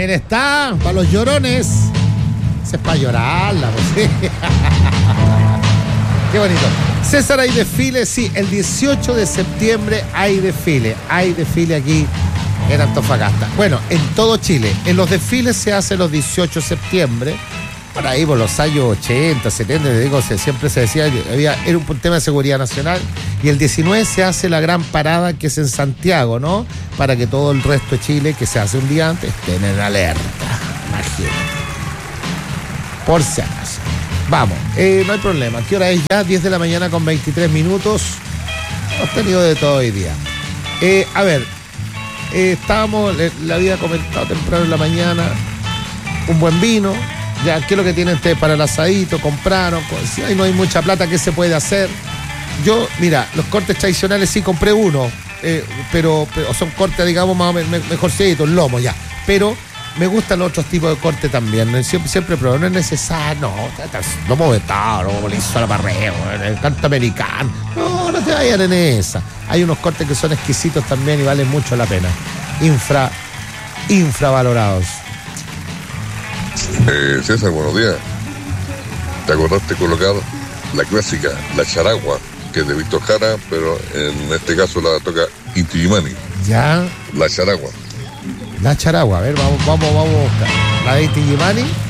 también está, para los llorones. Ese es para llorarla, pues. Qué bonito. César, hay desfile, sí, el 18 de septiembre hay desfile aquí en Antofagasta. Bueno, en todo Chile. En los desfiles se hace los 18 de septiembre. Por ahí, por los años 80, 70, digo, siempre se decía, era un tema de seguridad nacional. Y el 19 se hace la gran parada que es en Santiago, ¿no? Para que todo el resto de Chile, que se hace un día antes, estén en alerta. Imagínate. Por si acaso. Vamos, no hay problema. ¿Qué hora es ya? 10 de la mañana con 23 minutos. Hemos tenido de todo hoy día. A ver, estábamos, le había comentado temprano en la mañana, un buen vino. Ya, ¿qué es lo que tienen ustedes para el asadito? Compraron. Si no hay mucha plata, ¿qué se puede hacer? Yo, mira, los cortes tradicionales sí compré uno, pero son cortes, digamos, más o menos mejorcitos, lomo ya. Pero me gustan los otros tipos de corte también. Siempre pero no es necesario. No movetado, no liso la parreo, el canto americano. No te vayan en esa. Hay unos cortes que son exquisitos también y valen mucho la pena. Infravalorados. César, buenos días. ¿Te acordaste de colocar la clásica, la charagua, que es de Víctor Jara, pero en este caso la toca Inti Illimani? Ya. La charagua. La charagua, a ver, vamos a buscar. La de Inti Illimani.